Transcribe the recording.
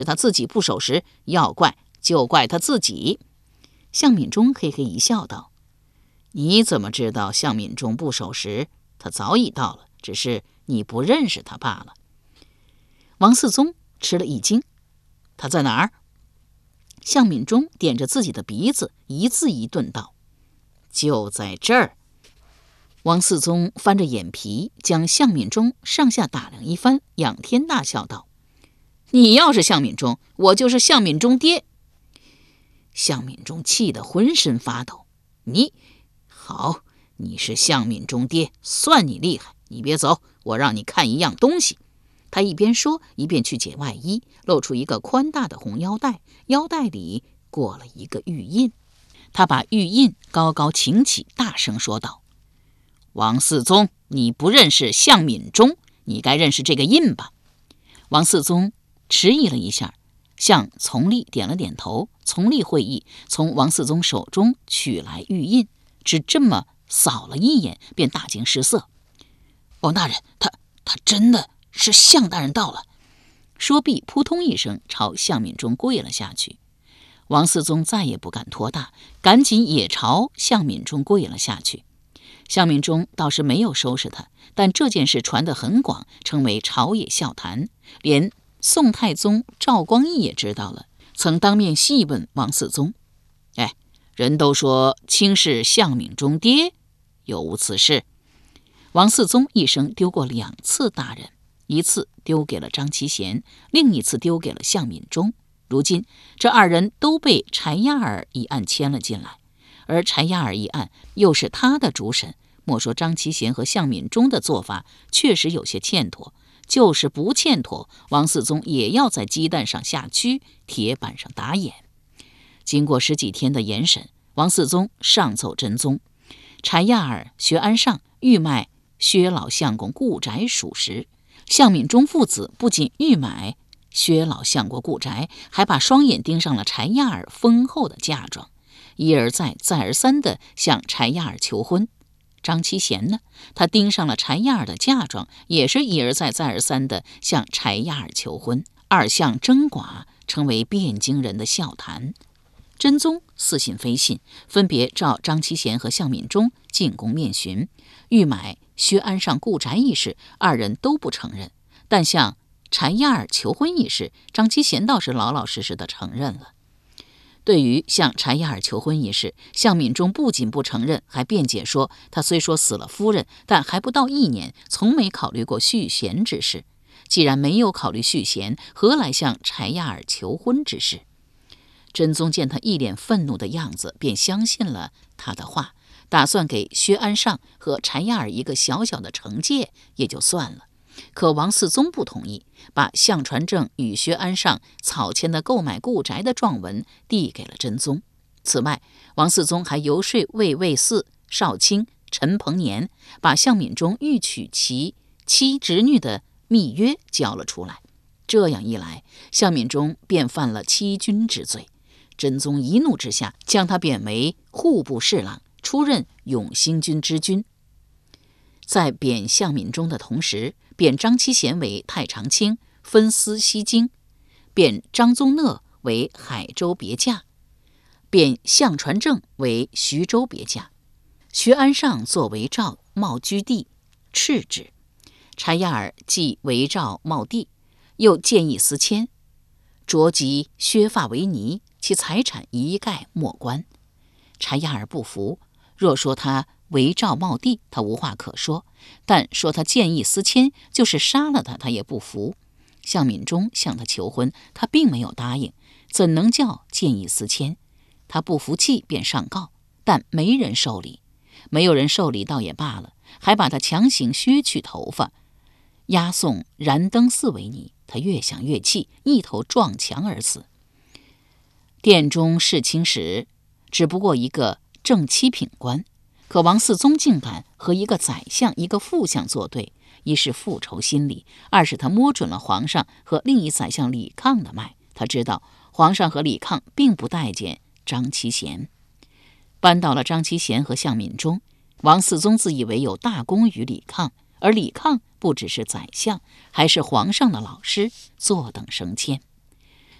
他自己不守时，要怪就怪他自己。向敏中嘿嘿一笑道：你怎么知道向敏中不守时？他早已到了，只是你不认识他罢了。王嗣宗吃了一惊，他在哪儿？向敏中点着自己的鼻子，一字一顿道：就在这儿。王嗣宗翻着眼皮，将向敏中上下打量一番，仰天大笑道：你要是向敏中，我就是向敏中爹。向敏中气得浑身发抖。好，你是向敏中爹，算你厉害。你别走，我让你看一样东西。他一边说，一边去解外衣，露出一个宽大的红腰带，腰带里裹了一个玉印。他把玉印高高擎起，大声说道：王嗣宗，你不认识向敏中，你该认识这个印吧？王嗣宗迟疑了一下，向从立点了点头。从立会意，从王嗣宗手中取来玉印，只这么扫了一眼，便大惊失色。王大人，他真的是向大人到了。说毕，扑通一声朝向敏中跪了下去。王嗣宗再也不敢托大，赶紧也朝向敏中跪了下去。向敏中倒是没有收拾他，但这件事传得很广，成为朝野笑谈，连宋太宗赵光义也知道了，曾当面细问王嗣宗：人都说卿是向敏中爹，有无此事？王嗣宗一生丢过2次大人，一次丢给了张其贤，另一次丢给了向敏中。如今这2人都被柴亚尔一案牵了进来，而柴亚尔一案又是他的主审。莫说张其贤和向敏中的做法确实有些欠妥，就是不欠妥，王嗣宗也要在鸡蛋上下蛆，铁板上打眼。经过10几天的严审，王嗣宗上奏真宗，柴亚尔、薛安上欲买薛老相公故宅属实。向敏中父子不仅欲买薛老相国故宅，还把双眼盯上了柴亚尔丰厚的嫁妆，一而再再而三地向柴亚尔求婚。张其贤呢，他盯上了柴亚尔的嫁妆，也是一而再再而三地向柴亚尔求婚。2相争寡，成为汴京人的笑谈。真宗似信非信，分别召张其贤和向敏中进宫面询，欲买薛安上故宅一事，2人都不承认，但向柴亚尔求婚一事，张其贤倒是老老实实地承认了。对于向柴亚尔求婚一事，向敏中不仅不承认，还辩解说他虽说死了夫人，但还不到1年，从没考虑过续弦之事。既然没有考虑续弦，何来向柴亚尔求婚之事？真宗见他一脸愤怒的样子，便相信了他的话，打算给薛安上和柴亚尔一个小小的惩戒也就算了。可王嗣宗不同意，把向传正与薛安上草签的购买故宅的状文递给了真宗。此外，王嗣宗还游说卫尉司少卿陈鹏年，把向敏中欲娶其妻侄女的密约交了出来。这样一来，向敏中便犯了欺君之罪。真宗一怒之下，将他贬为户部侍郎，出任永兴军之君。在贬向敏中的同时，贬张其贤为太常卿，分司西京；贬张宗讷为海州别驾；贬向传正为徐州别驾。薛安上作为诏茂居地，斥之。柴亚尔既为诏茂地，又建议司迁，着即削发为尼，其财产一概没关。柴亚尔不服，若说他为诏茂地，他无话可说；但说他建议司迁，就是杀了他，他也不服。向敏中向他求婚，他并没有答应，怎能叫建议司迁？他不服气，便上告，但没人受理。没有人受理倒也罢了，还把他强行削去头发，押送燃灯寺为尼。他越想越气，一头撞墙而死。殿中侍卿时，只不过一个正七品官，可王嗣宗竟敢和一个宰相、一个副相作对，一是复仇心理，二是他摸准了皇上和另一宰相李抗的脉。他知道皇上和李抗并不待见张其贤，扳倒了张其贤和向敏中。王嗣宗自以为有大功于李抗，而李抗不只是宰相，还是皇上的老师，坐等升迁。